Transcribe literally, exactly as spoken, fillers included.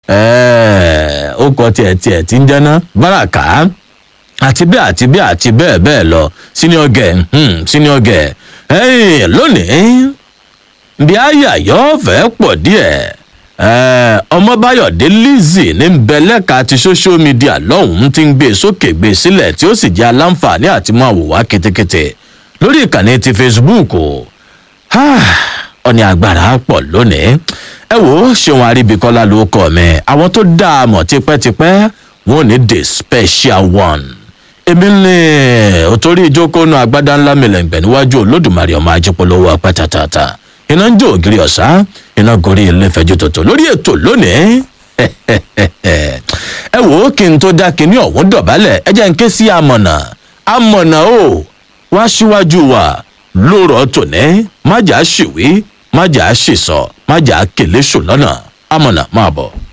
ó kọ tiẹ̀ tiẹ̀ tí ń jẹ́ná báràkà àti bẹ́ẹ̀ àti bẹ́ẹ̀ àti bẹ́ẹ̀ bẹ́ẹ̀ lọ senior girl senior girl lónìí bí àyà yóò fẹ́ pọ̀ díẹ̀ ọmọbáyọ̀dé lizzy ní bẹ̀lẹ́ka ti social media lọ́hùn-ún ti ń gbé sókè gbé sílẹ̀ tí ó sì jẹ́ aláǹfààní àti máa wò wá kétékété lórí ìkànnì ti facebook ọ̀ní agbára pọ̀ lónìí ẹ wò ó ṣeun àríbíkọ́lá ló kọ́ mi àwọn tó dáa mọ̀ tipẹ́tipẹ́ wọn ò ní the special one èmi ní òtórí ìjókòónú agbádá ńlá mìlẹ̀ǹgbẹ̀ níwájú olódùmarè ọmọ ajípolówó ọpẹ́ tàtàtà iná ń jó ògiri ọ̀sá iná gorí ilé fẹjú tòtò lórí ètò lónìí ẹ wò ó kí n tó dá kinní ọ̀hún dọ̀bálẹ̀ ẹ jẹ́ n ké sí amọ̀nà amọ̀nà o wá síwájú wa lóòrọ̀ tòní májà ṣìwí májà ṣìsọ májà kèlé ṣò lọ́nà amọ̀nà máa bọ̀.